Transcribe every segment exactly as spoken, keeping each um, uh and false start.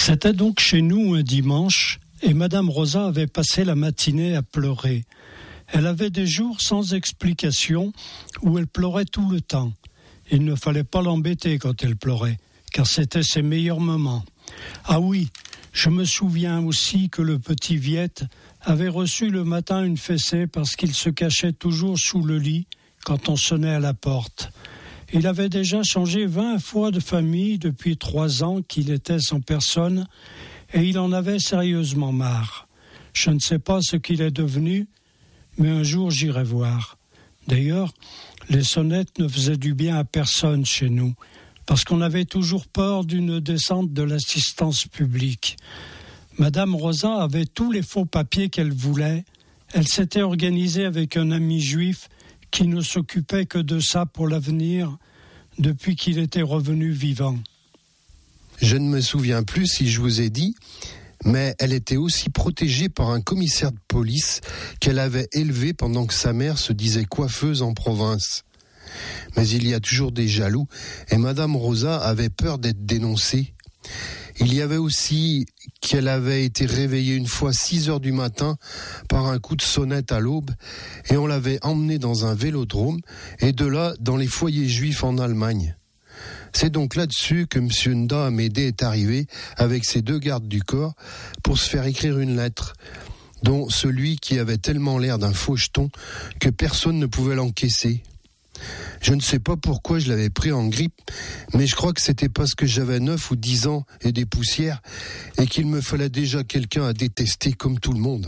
C'était donc chez nous un dimanche, et Madame Rosa avait passé la matinée à pleurer. Elle avait des jours sans explication où elle pleurait tout le temps. Il ne fallait pas l'embêter quand elle pleurait, car c'était ses meilleurs moments. Ah oui, je me souviens aussi que le petit Viette avait reçu le matin une fessée parce qu'il se cachait toujours sous le lit quand on sonnait à la porte. Il avait déjà changé vingt fois de famille depuis trois ans qu'il était sans personne, et il en avait sérieusement marre. Je ne sais pas ce qu'il est devenu, mais un jour j'irai voir. D'ailleurs, les sonnettes ne faisaient du bien à personne chez nous, parce qu'on avait toujours peur d'une descente de l'assistance publique. Madame Rosa avait tous les faux papiers qu'elle voulait. Elle s'était organisée avec un ami juif qui ne s'occupait que de ça pour l'avenir depuis qu'il était revenu vivant. Je ne me souviens plus si je vous ai dit, mais elle était aussi protégée par un commissaire de police qu'elle avait élevé pendant que sa mère se disait coiffeuse en province. Mais il y a toujours des jaloux, et Madame Rosa avait peur d'être dénoncée. Il y avait aussi qu'elle avait été réveillée une fois six heures du matin par un coup de sonnette à l'aube, et on l'avait emmenée dans un vélodrome, et de là dans les foyers juifs en Allemagne. C'est donc là-dessus que M. Nda Amédée est arrivé avec ses deux gardes du corps pour se faire écrire une lettre, dont celui qui avait tellement l'air d'un faucheton que personne ne pouvait l'encaisser. Je ne sais pas pourquoi je l'avais pris en grippe, mais je crois que c'était parce que j'avais neuf ou dix ans et des poussières, et qu'il me fallait déjà quelqu'un à détester comme tout le monde.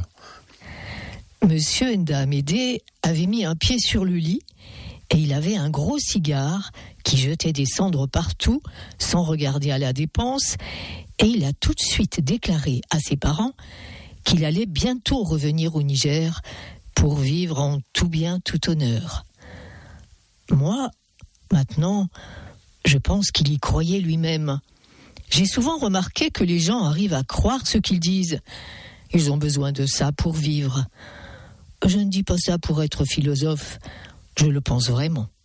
Monsieur Nda Amédée avait mis un pied sur le lit, et il avait un gros cigare qui jetait des cendres partout, sans regarder à la dépense, et il a tout de suite déclaré à ses parents qu'il allait bientôt revenir au Niger pour vivre en tout bien, tout honneur. Moi, maintenant, je pense qu'il y croyait lui-même. J'ai souvent remarqué que les gens arrivent à croire ce qu'ils disent. Ils ont besoin de ça pour vivre. Je ne dis pas ça pour être philosophe, je le pense vraiment.